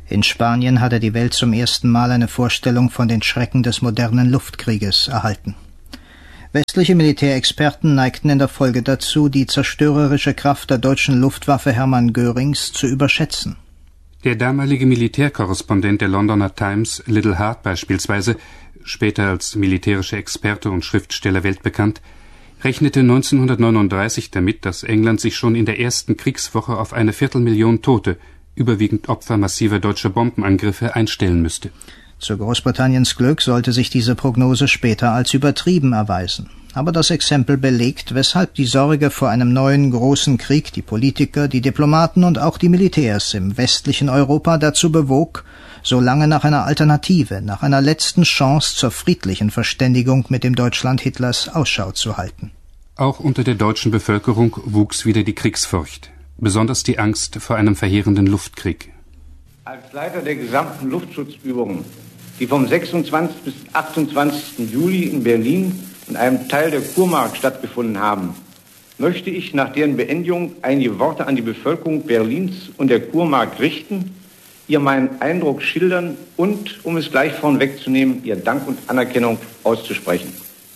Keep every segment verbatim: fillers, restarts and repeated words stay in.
In Spanien hatte die Welt zum ersten Mal eine Vorstellung von den Schrecken des modernen Luftkrieges erhalten. Westliche Militärexperten neigten in der Folge dazu, die zerstörerische Kraft der deutschen Luftwaffe Hermann Görings zu überschätzen. Der damalige Militärkorrespondent der Londoner Times, Liddell Hart beispielsweise, später als militärischer Experte und Schriftsteller weltbekannt, rechnete neunzehnhundertneununddreißig damit, dass England sich schon in der ersten Kriegswoche auf eine Viertelmillion Tote, überwiegend Opfer massiver deutscher Bombenangriffe, einstellen müsste. Zu Großbritanniens Glück sollte sich diese Prognose später als übertrieben erweisen. Aber das Exempel belegt, weshalb die Sorge vor einem neuen großen Krieg die Politiker, die Diplomaten und auch die Militärs im westlichen Europa dazu bewog, so lange nach einer Alternative, nach einer letzten Chance zur friedlichen Verständigung mit dem Deutschland Hitlers Ausschau zu halten. Auch unter der deutschen Bevölkerung wuchs wieder die Kriegsfurcht, besonders die Angst vor einem verheerenden Luftkrieg. Als Leiter der gesamten Luftschutzübungen, die vom sechsundzwanzigsten bis achtundzwanzigsten Juli in Berlin und einem Teil der Kurmark stattgefunden haben, möchte ich nach deren Beendigung einige Worte an die Bevölkerung Berlins und der Kurmark richten, ihr meinen Eindruck schildern und, um es gleich vornwegzunehmen, ihr Dank und Anerkennung auszusprechen.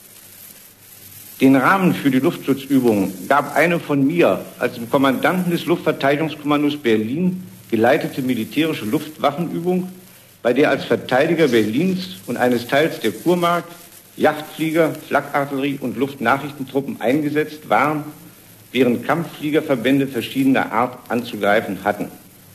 Den Rahmen für die Luftschutzübungen gab eine von mir als dem Kommandanten des Luftverteidigungskommandos Berlin geleitete militärische Luftwaffenübung, bei der als Verteidiger Berlins und eines Teils der Kurmark Yachtflieger, Flakartillerie und Luftnachrichtentruppen eingesetzt waren, während Kampffliegerverbände verschiedener Art anzugreifen hatten.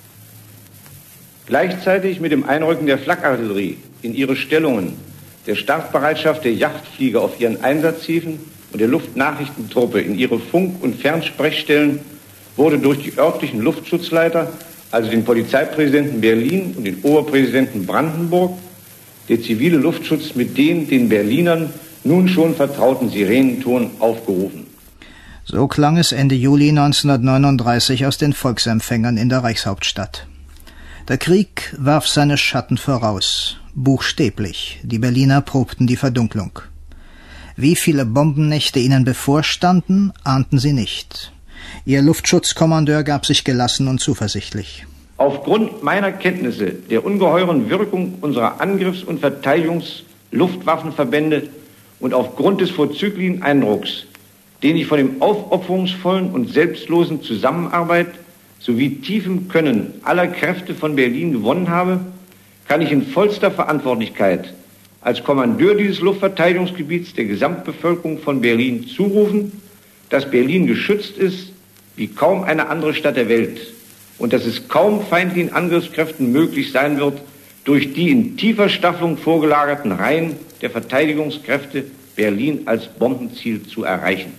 Gleichzeitig mit dem Einrücken der Flakartillerie in ihre Stellungen, der Startbereitschaft der Yachtflieger auf ihren Einsatzhäfen und der Luftnachrichtentruppe in ihre Funk- und Fernsprechstellen wurde durch die örtlichen Luftschutzleiter, also den Polizeipräsidenten Berlin und den Oberpräsidenten Brandenburg, der zivile Luftschutz mit den den Berlinern nun schon vertrauten Sirenenton aufgerufen. So klang es Ende Juli neunzehnhundertneununddreißig aus den Volksempfängern in der Reichshauptstadt. Der Krieg warf seine Schatten voraus, buchstäblich. Die Berliner probten die Verdunklung. Wie viele Bombennächte ihnen bevorstanden, ahnten sie nicht. Ihr Luftschutzkommandeur gab sich gelassen und zuversichtlich. Aufgrund meiner Kenntnisse der ungeheuren Wirkung unserer Angriffs- und Verteidigungsluftwaffenverbände und aufgrund des vorzüglichen Eindrucks, den ich von dem aufopferungsvollen und selbstlosen Zusammenarbeit sowie tiefem Können aller Kräfte von Berlin gewonnen habe, kann ich in vollster Verantwortlichkeit als Kommandeur dieses Luftverteidigungsgebiets der Gesamtbevölkerung von Berlin zurufen, dass Berlin geschützt ist wie kaum eine andere Stadt der Welt und dass es kaum feindlichen Angriffskräften möglich sein wird, durch die in tiefer Staffelung vorgelagerten Reihen der Verteidigungskräfte Berlin als Bombenziel zu erreichen.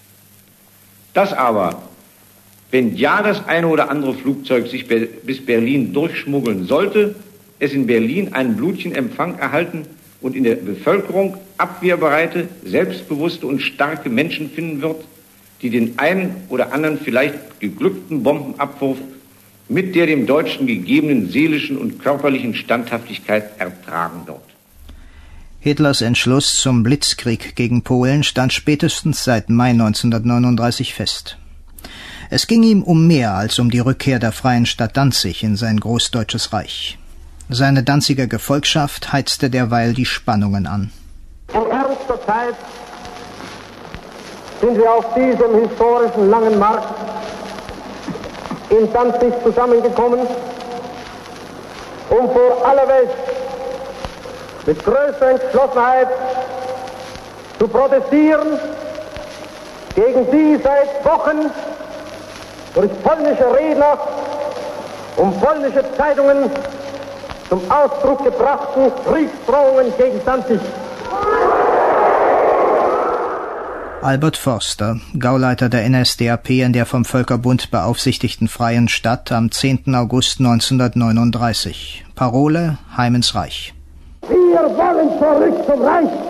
Dass aber, wenn ja das eine oder andere Flugzeug sich bis Berlin durchschmuggeln sollte, es in Berlin einen blutigen Empfang erhalten und in der Bevölkerung abwehrbereite, selbstbewusste und starke Menschen finden wird, die den einen oder anderen vielleicht geglückten Bombenabwurf mit der dem Deutschen gegebenen seelischen und körperlichen Standhaftigkeit ertragen wird. Hitlers Entschluss zum Blitzkrieg gegen Polen stand spätestens seit Mai neunzehnhundertneununddreißig fest. Es ging ihm um mehr als um die Rückkehr der freien Stadt Danzig in sein großdeutsches Reich. Seine Danziger Gefolgschaft heizte derweil die Spannungen an. In ernster Zeit sind wir auf diesem historischen langen Markt in Danzig zusammengekommen, um vor aller Welt mit größter Entschlossenheit zu protestieren gegen die seit Wochen durch polnische Redner und polnische Zeitungen zum Ausdruck gebrachten Kriegsdrohungen gegen Danzig. Albert Forster, Gauleiter der N S D A P in der vom Völkerbund beaufsichtigten Freien Stadt am zehnten August neunzehnhundertneununddreißig. Parole: Heim ins Reich. Wir wollen zurück zum Reich.